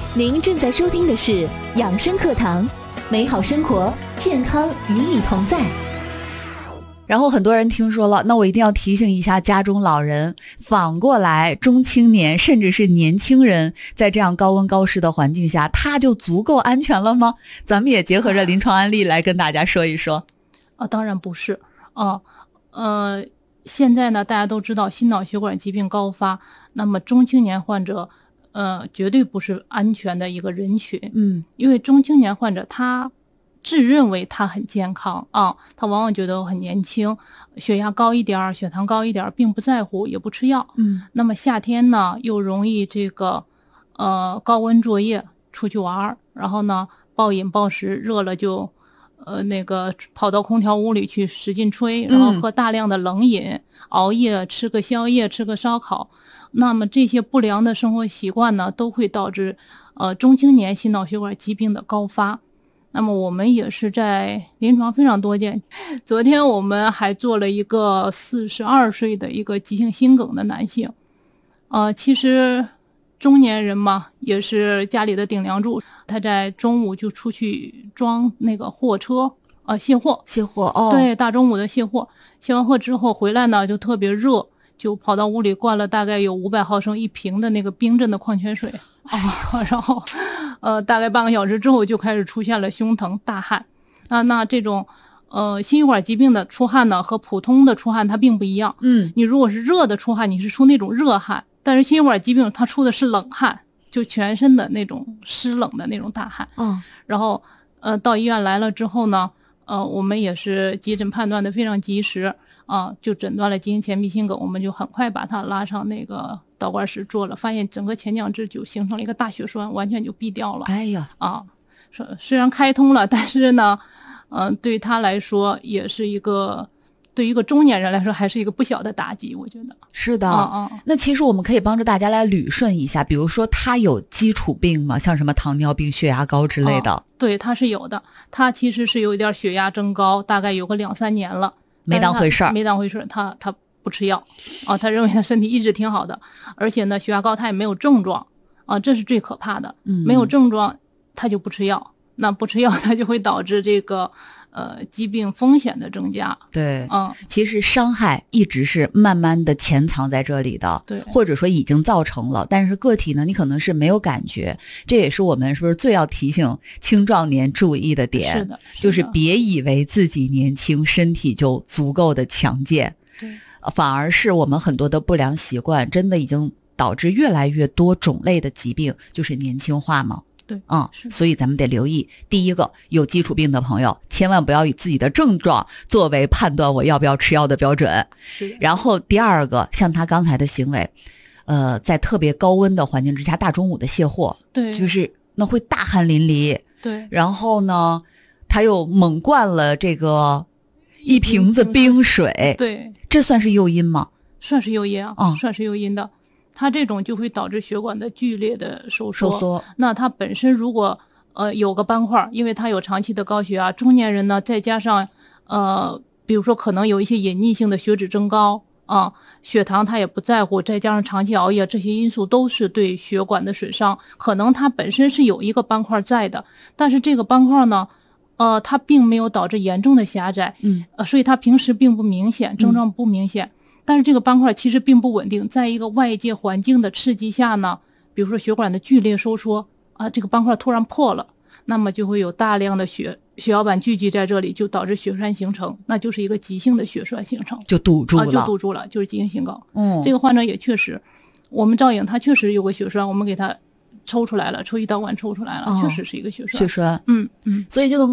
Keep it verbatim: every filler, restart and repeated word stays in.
您正在收听的是养生课堂，美好生活，健康与你同在。 然后很多人听说了，那我一定要提醒一下家中老人，反过来中青年甚至是年轻人，在这样高温高湿的环境下，他就足够安全了吗？咱们也结合着临床案例来跟大家说一说。 啊，当然不是啊，呃，现在呢，大家都知道心脑血管疾病高发，那么中青年患者，呃，绝对不是安全的一个人群。 嗯， 因为中青年患者他自认为他很健康啊，他往往觉得我很年轻，血压高一点儿，血糖高一点儿，并不在乎，也不吃药。 嗯， 那么夏天呢，又容易这个呃高温作业，出去玩儿，然后呢暴饮暴食，热了就呃那个跑到空调屋里去使劲吹，然后喝大量的冷饮，嗯、熬夜，吃个宵夜，吃个烧烤。那么这些不良的生活习惯呢，都会导致呃中青年心脑血管疾病的高发。那么我们也是在临床非常多见，昨天我们还做了一个四十二岁的一个急性心梗的男性，呃，其实中年人嘛，也是家里的顶梁柱，他在中午就出去装那个货车，呃，卸货， 卸货哦， 对，大中午的卸货，卸完货之后回来呢，就特别热。就跑到屋里灌了大概有五百毫升一瓶的那个冰镇的矿泉水啊、哦，然后，呃，大概半个小时之后就开始出现了胸疼、大汗。那那这种呃心血管疾病的出汗呢，和普通的出汗它并不一样。 嗯， 你如果是热的出汗，你是出那种热汗，但是心血管疾病它出的是冷汗，就全身的那种湿冷的那种大汗。 嗯， 然后呃到医院来了之后呢，呃我们也是急诊判断的非常及时。啊，就诊断了急性前壁心梗，我们就很快把它拉上那个导管室做了，发现整个前腔支就形成了一个大血栓，完全就闭掉了。 哎呀， 啊，虽然开通了，但是呢，嗯、呃，对他来说也是一个，对于一个中年人来说还是一个不小的打击，我觉得。 是的， 嗯嗯。 那其实我们可以帮助大家来捋顺一下，比如说他有基础病吗？像什么糖尿病、血压高之类的？ 哦、对，他是有的，他其实是有一点血压增高，大概有个两三年了。 没当回事儿， 没当回事儿，他他不吃药啊，他认为他身体一直挺好的，而且呢，血压高他也没有症状啊，这是最可怕的。 嗯， 没有症状他就不吃药，那不吃药他就会导致这个呃疾病风险的增加。 对， 嗯， 其实伤害一直是慢慢的潜藏在这里的， 对， 或者说已经造成了，但是个体呢，你可能是没有感觉，这也是我们是不是最要提醒青壮年注意的点？ 是的， 是就是别以为自己年轻，身体就足够的强健， 对， 反而是我们很多的不良习惯，真的已经导致越来越多种类的疾病，就是年轻化嘛。 对， 嗯，所以咱们得留意，第一个，有基础病的朋友，千万不要以自己的症状作为判断我要不要吃药的标准。 是。 然后第二个，像他刚才的行为，呃，在特别高温的环境之下，大中午的卸货， 对， 就是那会大汗淋漓。 对。 然后呢，他又猛灌了这个一瓶子冰水。 对。 这算是诱因吗？ 算是诱因啊， 嗯、 算是诱因的。它这种就会导致血管的剧烈的收缩， 收缩。 那它本身如果呃有个斑块，因为它有长期的高血压，中年人呢再加上呃比如说可能有一些隐匿性的血脂增高啊，血糖他也不在乎，再加上长期熬夜，这些因素都是对血管的损伤。可能它本身是有一个斑块在的，但是这个斑块呢，呃它并没有导致严重的狭窄， 嗯， 呃所以它平时并不明显，症状不明显。嗯，但是这个斑块其实并不稳定，在一个外界环境的刺激下呢，比如说血管的剧烈收缩啊，这个斑块突然破了，那么就会有大量的血血小板聚集在这里，就导致血栓形成，那就是一个急性的血栓形成， 就堵住了， 啊、就堵住了，就是急性心梗。 嗯， 这个患者也确实，我们照影他确实有个血栓，我们给他抽出来了，抽胰导管抽出来了，哦、确实是一个血栓。 血栓， 嗯嗯， 所以就能